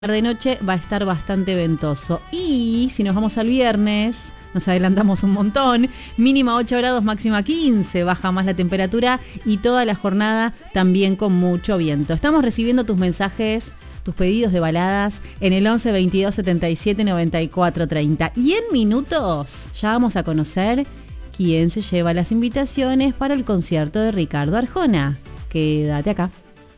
De noche va a estar bastante ventoso. Y si nos vamos al viernes, nos adelantamos un montón. Mínima 8 grados, máxima 15. Baja más la temperatura y toda la jornada también con mucho viento. Estamos recibiendo tus mensajes, tus pedidos de baladas en el 11 22 77 94 30. Y en minutos ya vamos a conocer quién se lleva las invitaciones para el concierto de Ricardo Arjona. Quédate acá.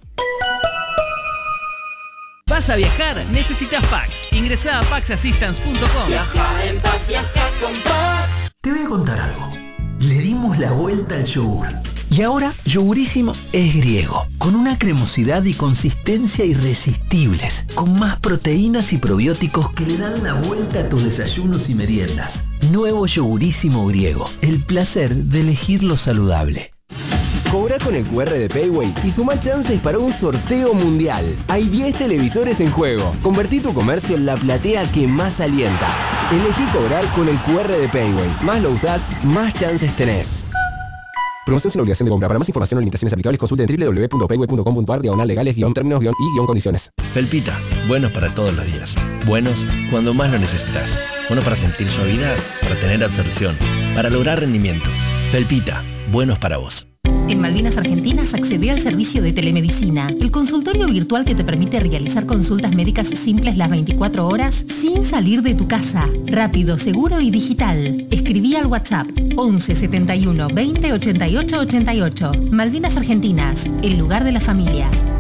¿Vas a viajar? Necesitas Pax. Ingresá a paxassistance.com. Viaja en paz, viaja con Pax. Te voy a contar algo. Le dimos la vuelta al yogur. Y ahora Yogurísimo es griego, con una cremosidad y consistencia irresistibles, con más proteínas y probióticos que le dan la vuelta a tus desayunos y meriendas. Nuevo Yogurísimo griego, el placer de elegir lo saludable. Cobra con el QR de Payway y suma chances para un sorteo mundial. Hay 10 televisores en juego. Convertí tu comercio en la platea que más alienta. Elegí cobrar con el QR de Payway. Más lo usás, más chances tenés. Promoción sin obligación de compra. Para más información o limitaciones aplicables, consulte en www.payway.com.ar/legales-términos-y-condiciones. Felpita, buenos para todos los días. Buenos cuando más lo necesitas. Buenos para sentir suavidad, para tener absorción, para lograr rendimiento. Felpita, buenos para vos. En Malvinas Argentinas accedé al servicio de telemedicina, el consultorio virtual que te permite realizar consultas médicas simples las 24 horas sin salir de tu casa. Rápido, seguro y digital. Escribí al WhatsApp 11 71 20 88 88. Malvinas Argentinas, el lugar de la familia.